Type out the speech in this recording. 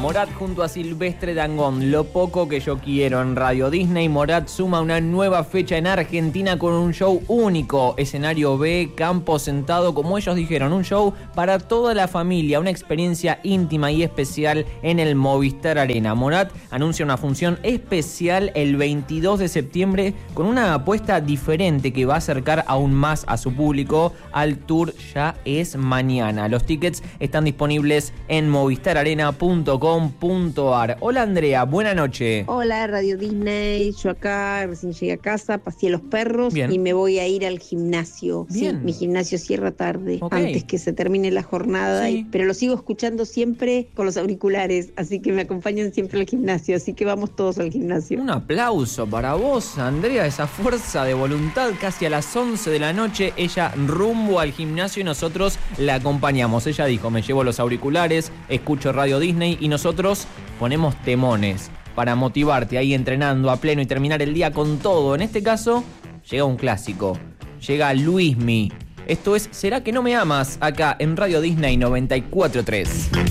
Morat junto a Silvestre Dangond. Lo poco que yo quiero en Radio Disney. Morat suma una nueva fecha en Argentina con un show único. Escenario B, campo sentado, como ellos dijeron. Un show para toda la familia. Una experiencia íntima y especial en el Movistar Arena. Morat anuncia una función especial el 22 de septiembre con una apuesta diferente que va a acercar aún más a su público al tour Ya es Mañana. Los tickets están disponibles en movistararena.com.ar. Hola Andrea, buena noche. Hola Radio Disney, yo acá recién llegué a casa, paseé a los perros. Bien. Y me voy a ir al gimnasio. Bien. Sí, mi gimnasio cierra tarde, Okay. antes que se termine la jornada, Sí. pero lo sigo escuchando siempre con los auriculares, así que me acompañan siempre al gimnasio, así que vamos todos al gimnasio. Un aplauso para vos, Andrea, esa fuerza de voluntad. Casi a las 11 de la noche, ella rumbo al gimnasio y nosotros la acompañamos. Ella dijo, me llevo los auriculares, escucho Radio Disney y nosotros ponemos temones para motivarte ahí entrenando a pleno y terminar el día con todo. En este caso, llega un clásico, llega Luismi. Esto es ¿Será que no me amas? Acá en Radio Disney 94.3.